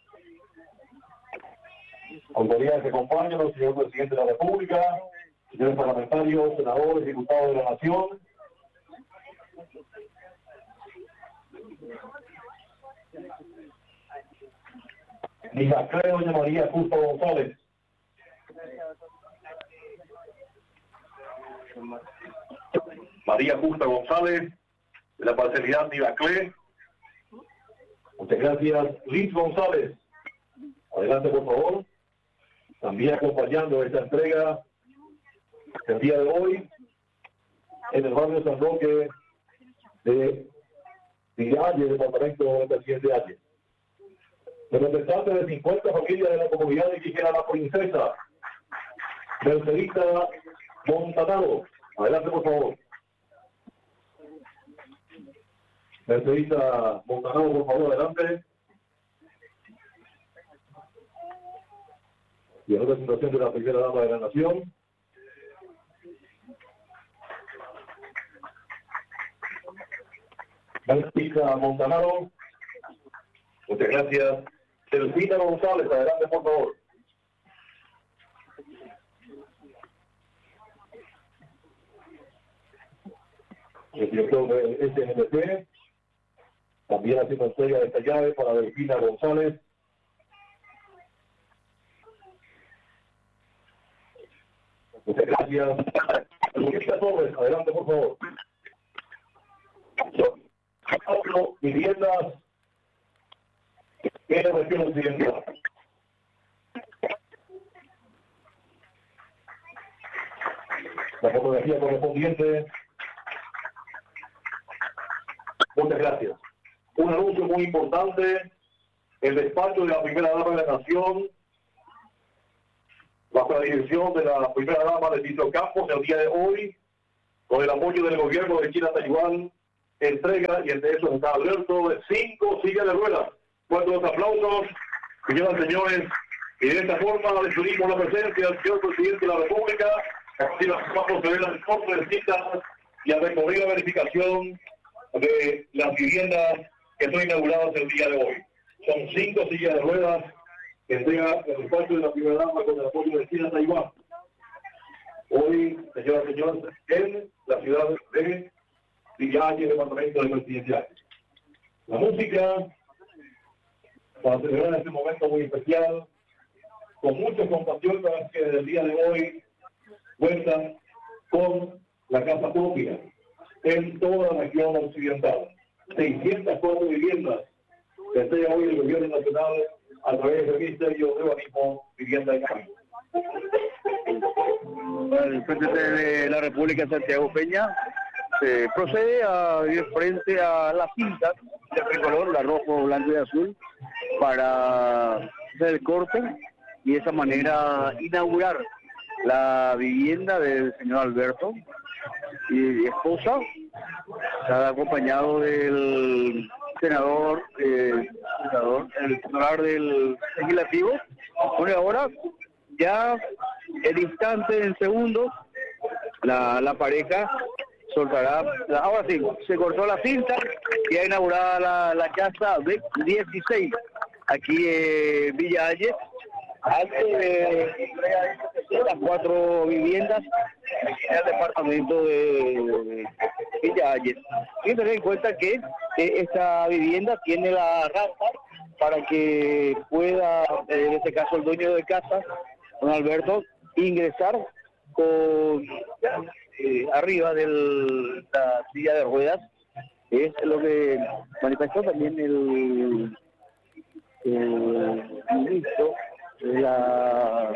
Autoridades que acompañan al señor presidente de la República, señores parlamentarios, senadores, diputados de la Nación. Nijacre, doña María Justa González. María Justa González, de la parcialidad Nijacre. Muchas gracias. Liz González, adelante por favor. También acompañando esta entrega el día de hoy en el barrio San Roque de Village, departamento del presidente Valle. Representantes de 50 familias de la comunidad indígena La Princesa, Mercedita Montanaro, adelante por favor. Mercedita Montanaro, por favor, adelante. Y en representación de la primera dama de la Nación. Mercedita Montanaro. Muchas gracias. Delfina González, adelante por favor. El director del SNP, también haciendo entrega de esta llave para Delfina González. Muchas gracias. Luisa Torres, adelante por favor. Viviendas en la región occidental. La fotografía correspondiente. Muchas gracias. Un anuncio muy importante. El despacho de la primera dama de la Nación bajo la dirección de la primera dama de Tito Campos, el día de hoy, con el apoyo del gobierno de China Taiwán, entrega, y entre esos está Alberto, de 5 sillas de ruedas. Fuertes los aplausos, señoras y señores, y de esta forma despedimos la presencia del señor presidente de la República, así las vamos a ver las fotos de citas y a recorrer la verificación de las viviendas que son inauguradas el día de hoy. Son 5 sillas de ruedas que entrega el despacho de la primera dama con el apoyo de China Taiwán. Hoy, señoras y señores, en la ciudad de Villa Ayes, departamento del presidente Ayes. La música, para celebrar este momento muy especial, con muchos compatriotas que desde el día de hoy cuentan con la casa propia en toda la región occidental. 604 viviendas que entrega hoy el gobierno nacional a través del Ministerio de Urbanismo, Vivienda y Cambio. El presidente de la República, Santiago Peña, procede a ir frente a las cintas de tricolor, la rojo, blanco y azul, para hacer el corte y de esa manera inaugurar la vivienda del señor Alberto y esposa, está acompañado del senador, el titular del legislativo. Bueno, ahora ya el instante, en segundos, la pareja soltará, ahora sí, se cortó la cinta y ha inaugurada la casa de 16 aquí en Villa Ayes, antes de entrega de las 4 viviendas en el departamento de Villa Ayes. Y tener en cuenta que esta vivienda tiene la rampa para que pueda, en este caso el dueño de casa, don Alberto, ingresar con arriba de la silla de ruedas. Es lo que manifestó también el ministro de la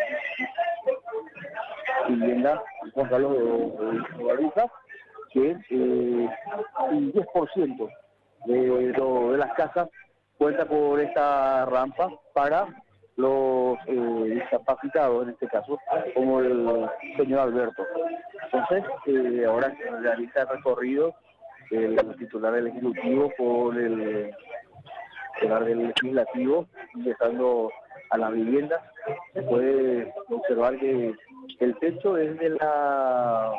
vivienda, Juan Carlos Barriza, que un 10% de las casas cuenta con esta rampa para los discapacitados, en este caso, como el señor Alberto. Entonces, ahora realiza el recorrido el titular del Ejecutivo por el titular del Legislativo, ingresando a las viviendas. Se puede observar que el techo es de la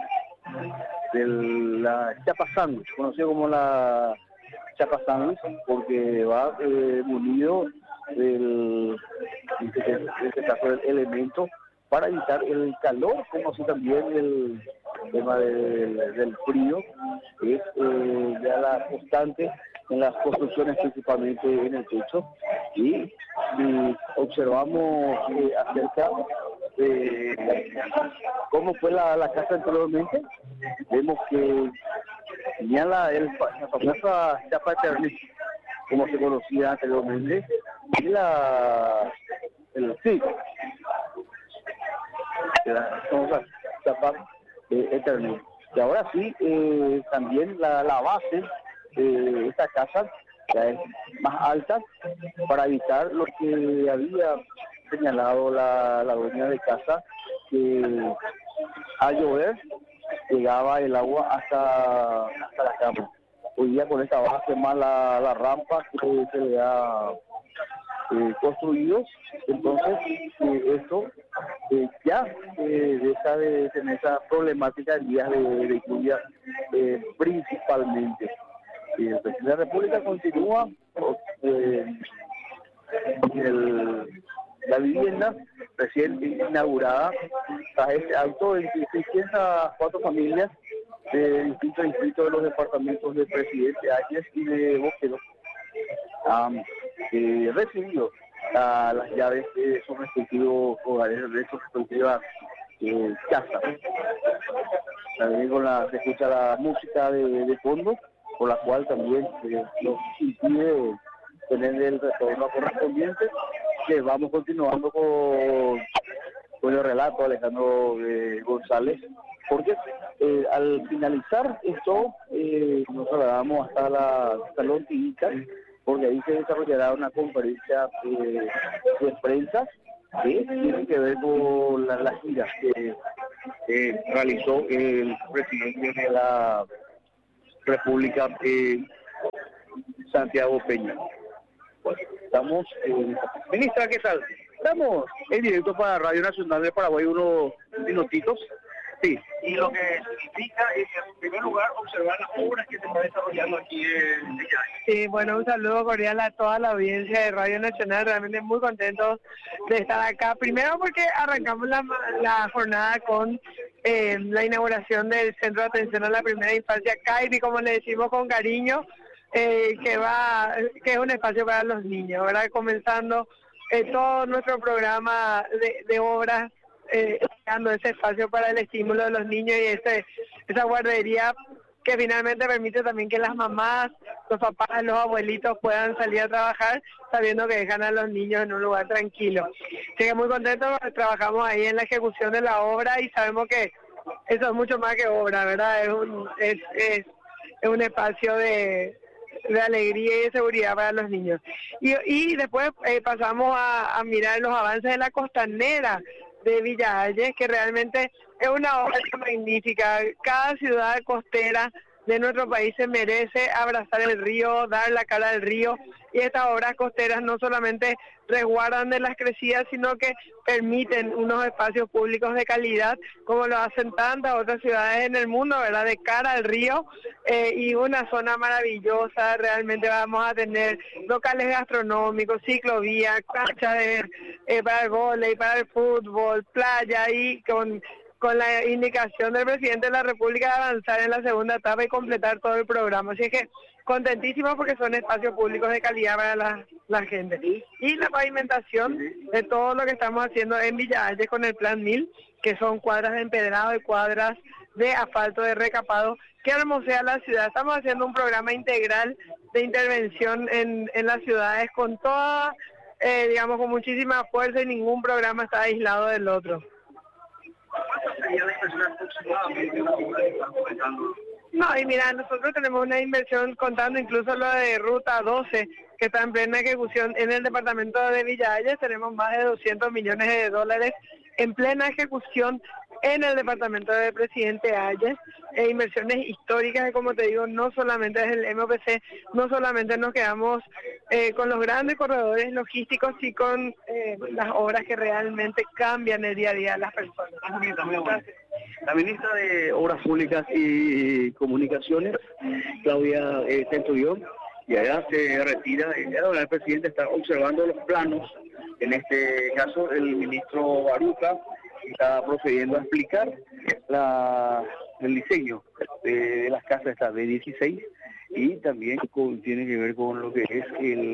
chapa sándwich, conocido como la chapa sándwich, porque va munido en este caso del elemento para evitar el calor, como así también el tema del frío, que es ya la constante en las construcciones, principalmente en el techo. Y observamos acerca de cómo fue la casa anteriormente, vemos que tenía la famosa chapa Eternit, como se conocía anteriormente, y la famosa chapa Eternit. Y ahora sí, también la base de esta casa ya es más alta para evitar lo que había señalado la dueña de casa, que al llover llegaba el agua hasta la cama. Hoy día con esta base más la rampa que se le ha construido, entonces esto ya deja de tener esa problemática en días de lluvia principalmente. El presidente de la República continúa la vivienda recién inaugurada tras este acto en que 604 familias de distintos distritos de los departamentos de Presidente Ayes y de Boquero han recibido las llaves de sus respectivos hogares, de sus respectivas casas. También se escucha la música de fondo, por la cual también nos impide tener el retorno correspondiente, que vamos continuando con el relato de Alejandro González, porque al finalizar esto nos trasladamos hasta la Salón Tiguita, porque ahí se desarrollará una conferencia de prensa que tienen que ver con la gira que realizó el presidente de la República, Santiago Peña. Bueno, estamos, ministra, ¿qué tal? Estamos en directo para Radio Nacional de Paraguay unos minutitos. Sí, y lo que significa es, en primer lugar, observar las obras que se están desarrollando aquí en Villa. Sí, bueno, un saludo cordial a toda la audiencia de Radio Nacional, realmente muy contentos de estar acá. Primero porque arrancamos la jornada con la inauguración del Centro de Atención a la Primera Infancia, CAIPI, como le decimos con cariño, que es un espacio para los niños, ¿verdad? Comenzando todo nuestro programa de obras, dando ese espacio para el estímulo de los niños y esa guardería que finalmente permite también que las mamás, los papás, los abuelitos puedan salir a trabajar sabiendo que dejan a los niños en un lugar tranquilo. Así que muy contentos, trabajamos ahí en la ejecución de la obra y sabemos que eso es mucho más que obra, ¿verdad? Es un espacio de alegría y de seguridad para los niños. Y después pasamos a mirar los avances de la costanera de Villa Ayes, que realmente es una obra magnífica. Cada ciudad costera de nuestro país se merece abrazar el río, dar la cara al río, y estas obras costeras no solamente resguardan de las crecidas, sino que permiten unos espacios públicos de calidad, como lo hacen tantas otras ciudades en el mundo, ¿verdad?, de cara al río, y una zona maravillosa. Realmente vamos a tener locales gastronómicos, ciclovías, canchas para el vóley, para el fútbol, playa, y con la indicación del presidente de la República de avanzar en la segunda etapa y completar todo el programa. Así que contentísimos porque son espacios públicos de calidad para la gente. Y la pavimentación de todo lo que estamos haciendo en Villa Ayes con el Plan 1000, que son cuadras de empedrado y cuadras de asfalto, de recapado, que hermosea la ciudad. Estamos haciendo un programa integral de intervención en las ciudades con toda, digamos, con muchísima fuerza, y ningún programa está aislado del otro. No, y mira, nosotros tenemos una inversión, contando incluso lo de Ruta 12, que está en plena ejecución en el departamento de Villa Ayes. Tenemos más de 200 millones de dólares en plena ejecución en el departamento de Presidente Ayes, inversiones históricas, y como te digo, no solamente es el MOPC, no solamente nos quedamos con los grandes corredores logísticos, y con las obras que realmente cambian el día a día de las personas. La ministra de Obras Públicas y Comunicaciones, Claudia Centurión, y allá se retira. El presidente está observando los planos. En este caso, el ministro Baruca está procediendo a explicar el diseño de las casas esta B16, y también tiene que ver con lo que es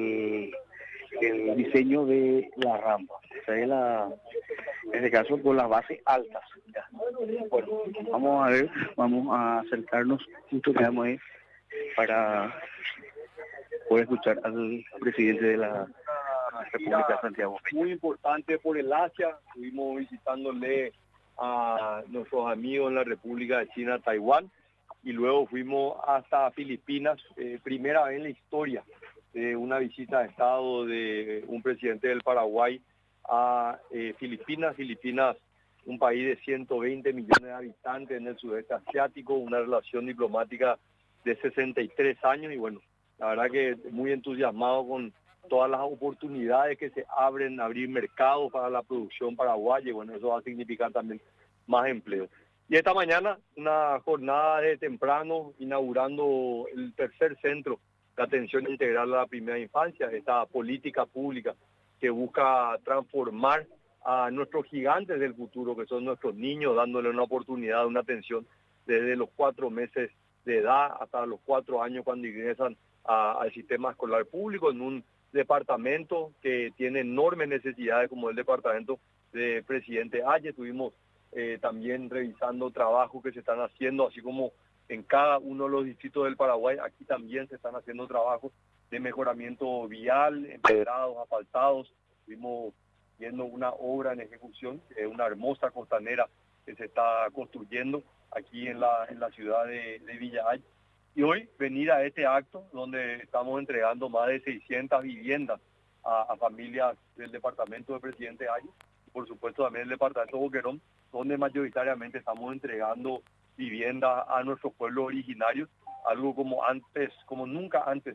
el diseño de la rampa. O sea, en este caso con las bases altas. Ya. Bueno, vamos a ver, vamos a acercarnos justo que vamos ahí para poder escuchar al presidente de la República de Santiago. Muy importante por el Asia, estuvimos visitándole a nuestros amigos en la República de China, Taiwán, y luego fuimos hasta Filipinas, primera vez en la historia de una visita de Estado de un presidente del Paraguay a Filipinas. Filipinas, un país de 120 millones de habitantes en el sudeste asiático, una relación diplomática de 63 años, y bueno, la verdad que muy entusiasmado con todas las oportunidades que se abren, abrir mercados para la producción paraguaya, y bueno, eso va a significar también más empleo. Y esta mañana, una jornada de temprano, inaugurando el tercer centro de atención integral a la primera infancia, esta política pública que busca transformar a nuestros gigantes del futuro, que son nuestros niños, dándole una oportunidad, una atención desde los 4 meses de edad hasta los 4 años cuando ingresan al sistema escolar público, en un departamento que tiene enormes necesidades como el departamento de Presidente Ayes. Estuvimos también revisando trabajos que se están haciendo, así como en cada uno de los distritos del Paraguay. Aquí también se están haciendo trabajos de mejoramiento vial, empedrados, asfaltados. Estuvimos viendo una obra en ejecución, una hermosa costanera que se está construyendo aquí en la ciudad de Villa Ayes. Y hoy venir a este acto donde estamos entregando más de 600 viviendas a familias del departamento del presidente Ayes, y por supuesto también el departamento de Boquerón, donde mayoritariamente estamos entregando viviendas a nuestros pueblos originarios, algo como nunca antes